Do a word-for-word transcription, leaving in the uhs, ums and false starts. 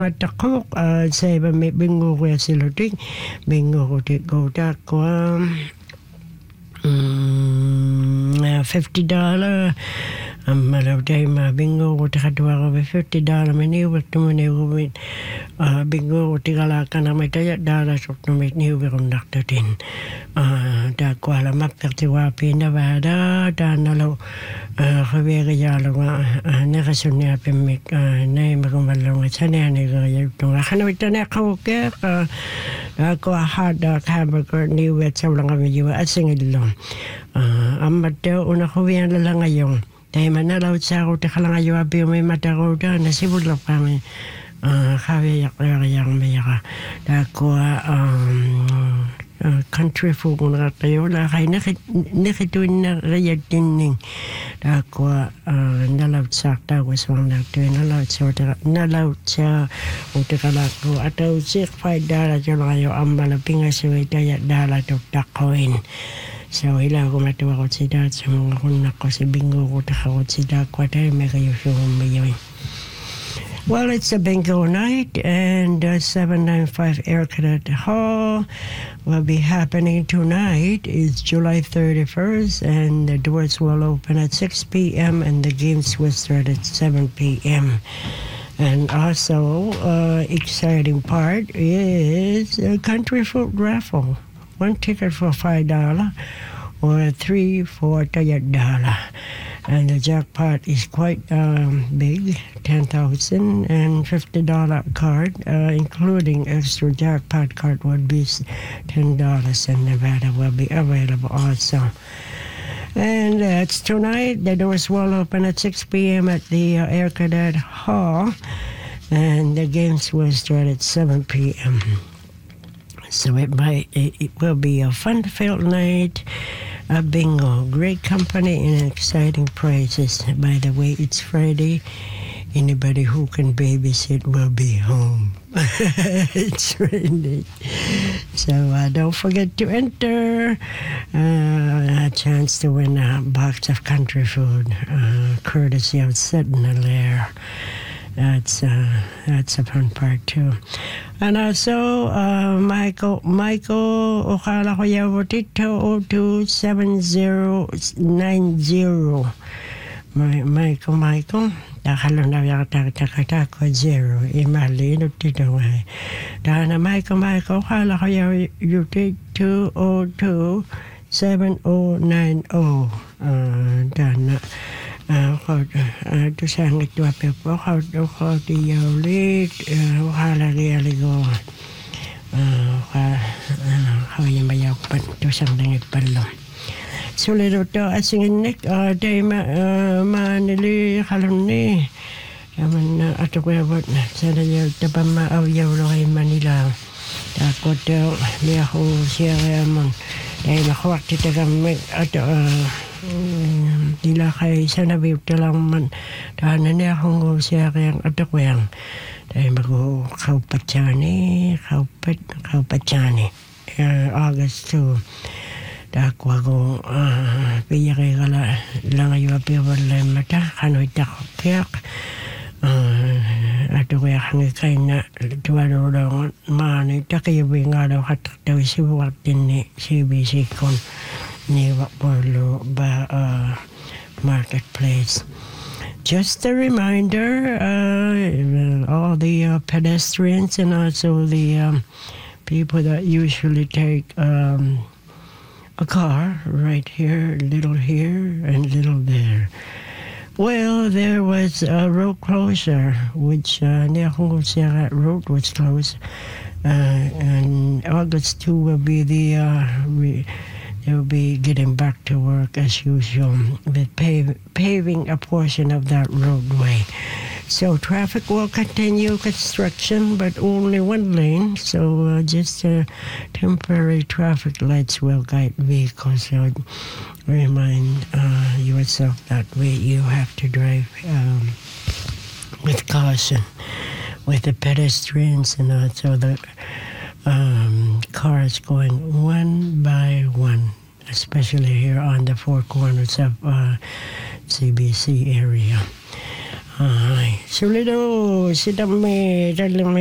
Matakok sa iba may bingo ko ya siluting bingo ko ti go ta ko fifty dollar am malaw tay ma bingo ko ta kadwa ko fifty dollar mani wak to mani ko mit bingo ko ti kala kana may taya dala sok to mit ni ko naktatin ta ko ala mapperti wa pina bada ta nalaw khabega yalo ne kasunya pemik ne magumalong chane ne ga to khana mitana ko ke ko hada hamburger ni wet sa lang kami jiwa asingilong amate una ko yan la ngayon tay manalaw sa ko ta kala ngayon abi may mata ko da nasibulok kami khabe yak yak mayaka da ko country food na tayo la kay nakituin na rayatin da ko nalaw sa ta was wang na to nalaw sa nalaw sa utakala ko ataw six five dala jalo kayo ambala pinga sa witaya dala to takoin so ila ko matuwa ko sida sa mga kunak ko si bingo ko takawat sida ko tayo may kayo siya umayoy. Well, it's a bingo night, and uh, seven ninety-five Air Cadet Hall will be happening tonight. It's July thirty-first, and the doors will open at six p.m. and the games will start at seven p.m. And also, uh, exciting part is a country food raffle. One ticket for five dollars or three for ten dollars. And the jackpot is quite um, big, ten thousand dollars and fifty dollars card, uh, including extra jackpot card would be ten dollars, and Nevada will be available also. And that's uh, tonight. The doors will open at six p.m. at the uh, Air Cadet Hall, and the games will start at seven p.m. So it might, it, it will be a fun-filled night. A bingo, great company and exciting prizes. By the way, it's Friday. Anybody who can babysit will be home. It's Friday. So uh, don't forget to enter. Uh, a chance to win a box of country food, uh, courtesy of Sentinel Air. That's uh, that's a fun part too. And also, uh, Michael, Michael, okala ko yawo tito oh two seven zero nine zero. Michael, Michael, dakalo na yata takata ko zero. Imali no tito way. Dana Michael, Michael, okala ko yawo tito oh two seven oh nine oh. Uh, dana. Ako to sa ngit wa pe po ko ko ti ulit wala gali go ka ka yung bayaw pa to sa ngit palo suliro to asingin nek day ma manili kalon yaman ato ko yabot sa dayo tapam ma awyaw lo kay Manila ako to niya ko siya yaman day makwak ti tagamit ato nila kay sa nabiyot lang man tahanan niya akong siya kayang atakwang dahil mag kaupatsani kaupat kaupatsani August two dakwa ko piya kay kala lang ayo apiya wala mata kanoy takok ato kaya hangi kay na tuwalo lang mani takiyo nga daw katataw si watin ni C B C kon ni Wakpolo ba uh, marketplace. Just a reminder, uh, all the uh, pedestrians and also the um, people that usually take um, a car right here, little here and little there. Well, there was a road closure, which uh, road was closed, uh, and August two will be the uh, re- they'll be getting back to work as usual with pav- paving a portion of that roadway. So traffic will continue construction, but only one lane. So uh, just uh, temporary traffic lights will guide vehicles. So remind uh, yourself that way you have to drive um, with caution with the pedestrians and also the Um, cars going one by one, especially here on the four corners of uh, C B C area. Ai, sulido, sidam me dalam